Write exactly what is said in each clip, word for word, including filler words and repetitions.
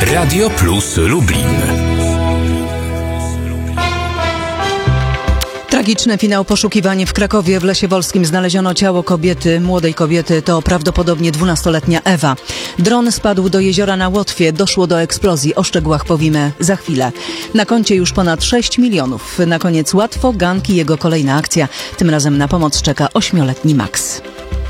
Radio Plus Lublin. Tragiczny finał poszukiwań w Krakowie. W Lesie Wolskim znaleziono ciało kobiety, młodej kobiety. To prawdopodobnie dwunastoletnia Ewa. Dron spadł do jeziora na Łotwie. Doszło do eksplozji. O szczegółach powiemy za chwilę. Na koncie już ponad sześć milionów. Na koniec łatwo gang i jego kolejna akcja. Tym razem na pomoc czeka ośmioletni Max.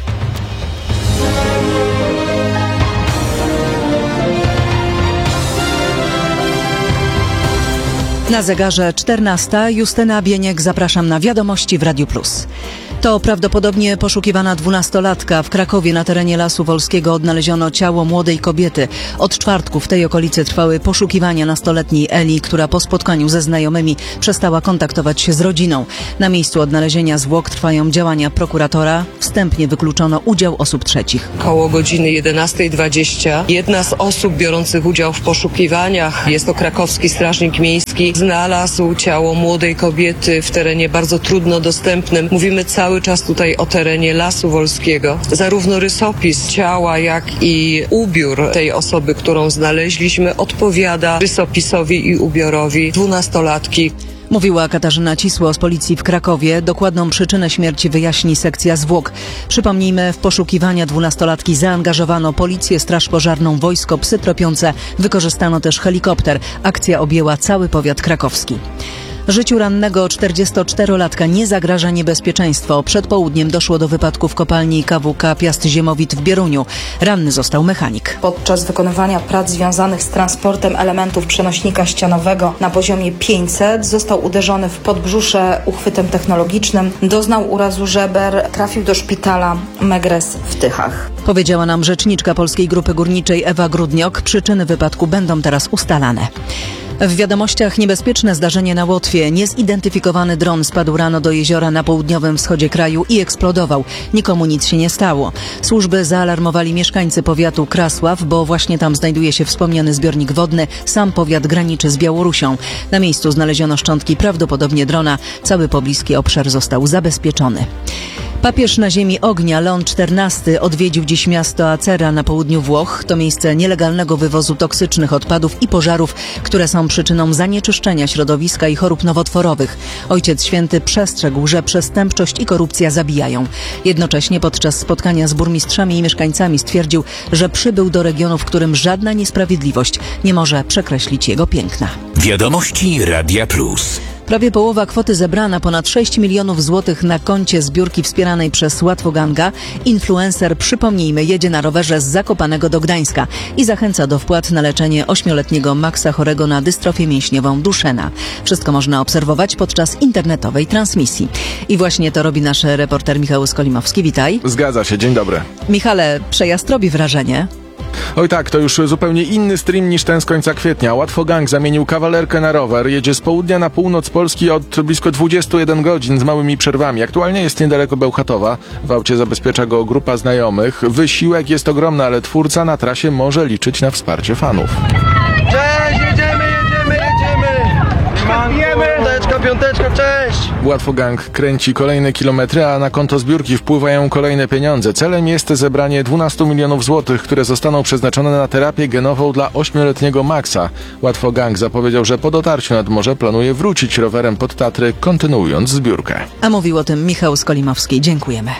Na zegarze czternasta. Justyna Bieniek, zapraszam na wiadomości w Radiu Plus. To prawdopodobnie poszukiwana dwunastolatka. W Krakowie na terenie Lasu Wolskiego odnaleziono ciało młodej kobiety. Od czwartku w tej okolicy trwały poszukiwania nastoletniej Eli, która po spotkaniu ze znajomymi przestała kontaktować się z rodziną. Na miejscu odnalezienia zwłok trwają działania prokuratora. Wstępnie wykluczono udział osób trzecich. Koło godziny jedenasta dwadzieścia jedna z osób biorących udział w poszukiwaniach, jest to krakowski strażnik miejski, znalazł ciało młodej kobiety w terenie bardzo trudno dostępnym. Mówimy cały Cały czas tutaj o terenie Lasu Wolskiego. Zarówno rysopis ciała, jak i ubiór tej osoby, którą znaleźliśmy, odpowiada rysopisowi i ubiorowi dwunastolatki. Mówiła Katarzyna Cisło z policji w Krakowie. Dokładną przyczynę śmierci wyjaśni sekcja zwłok. Przypomnijmy, w poszukiwania dwunastolatki zaangażowano policję, straż pożarną, wojsko, psy tropiące. Wykorzystano też helikopter. Akcja objęła cały powiat krakowski. Życiu rannego czterdziestoczterolatka nie zagraża niebezpieczeństwo. Przed południem doszło do wypadku w kopalni K W K Piast Ziemowit w Bieruniu. Ranny został mechanik. Podczas wykonywania prac związanych z transportem elementów przenośnika ścianowego na poziomie pięćset został uderzony w podbrzusze uchwytem technologicznym. Doznał urazu żeber, trafił do szpitala Megres w Tychach. Powiedziała nam rzeczniczka Polskiej Grupy Górniczej Ewa Grudniok. Przyczyny wypadku będą teraz ustalane. W wiadomościach niebezpieczne zdarzenie na Łotwie. Niezidentyfikowany dron spadł rano do jeziora na południowym wschodzie kraju i eksplodował. Nikomu nic się nie stało. Służby zaalarmowali mieszkańcy powiatu Krasław, bo właśnie tam znajduje się wspomniany zbiornik wodny. Sam powiat graniczy z Białorusią. Na miejscu znaleziono szczątki prawdopodobnie drona. Cały pobliski obszar został zabezpieczony. Papież na ziemi ognia Leon czternasty odwiedził dziś miasto Acera na południu Włoch. To miejsce nielegalnego wywozu toksycznych odpadów i pożarów, które są przyczyną zanieczyszczenia środowiska i chorób nowotworowych. Ojciec Święty przestrzegł, że przestępczość i korupcja zabijają. Jednocześnie podczas spotkania z burmistrzami i mieszkańcami stwierdził, że przybył do regionu, w którym żadna niesprawiedliwość nie może przekreślić jego piękna. Wiadomości Radia Plus. Prawie połowa kwoty zebrana, ponad sześć milionów złotych na koncie zbiórki wspieranej przez Łatwoganga. Influencer, przypomnijmy, jedzie na rowerze z Zakopanego do Gdańska i zachęca do wpłat na leczenie ośmioletniego Maxa chorego na dystrofię mięśniową Duchenne. Wszystko można obserwować podczas internetowej transmisji. I właśnie to robi nasz reporter Michał Skolimowski. Witaj. Zgadza się, dzień dobry. Michale, przejazd robi wrażenie. Oj tak, to już zupełnie inny stream niż ten z końca kwietnia. Łatwogang zamienił kawalerkę na rower. Jedzie z południa na północ Polski od blisko dwudziestu jeden godzin z małymi przerwami. Aktualnie jest niedaleko Bełchatowa. W aucie zabezpiecza go grupa znajomych. Wysiłek jest ogromny, ale twórca na trasie może liczyć na wsparcie fanów. Cześć, jedziemy, jedziemy, jedziemy! Manujemy! Piąteczka, piąteczka, cześć! Łatwogang kręci kolejne kilometry, a na konto zbiórki wpływają kolejne pieniądze. Celem jest zebranie dwunastu milionów złotych, które zostaną przeznaczone na terapię genową dla ośmioletniego Maxa. Łatwogang zapowiedział, że po dotarciu nad morze planuje wrócić rowerem pod Tatry, kontynuując zbiórkę. A mówił o tym Michał Skolimowski. Dziękujemy.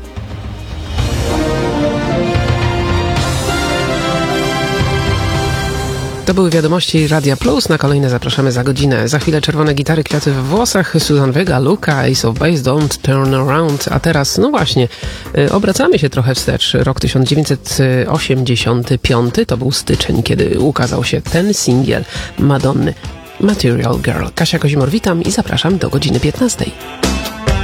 To były wiadomości Radia Plus. Na kolejne zapraszamy za godzinę. Za chwilę czerwone gitary, kwiaty we włosach, Susan Vega, Luka, Ace of Base, Don't Turn Around. A teraz, no właśnie, yy, obracamy się trochę wstecz. Rok tysiąc dziewięćset osiemdziesiąty piąty to był styczeń, kiedy ukazał się ten singiel Madonny, Material Girl. Kasia Kozimor, witam i zapraszam do godziny piętnastej.